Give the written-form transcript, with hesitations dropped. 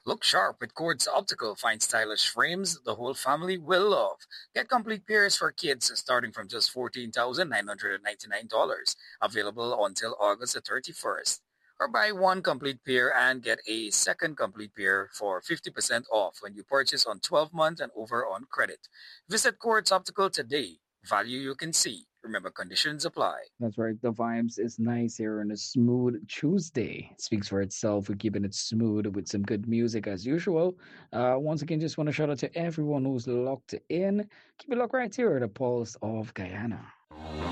Look sharp with Quartz Optical. Find stylish frames the whole family will love. Get complete pairs for kids starting from just $14,999. Available until August the 31st. Or buy one complete pair and get a second complete pair for 50% off when you purchase on 12 months and over on credit. Visit Quartz Optical today. Value you can see. Remember, conditions apply. That's right. The vibes is nice here on a smooth Tuesday. It speaks for itself. We're keeping it smooth with some good music as usual. Once again, just want to shout out to everyone who's locked in. Keep it locked right here at the Pulse of Guyana.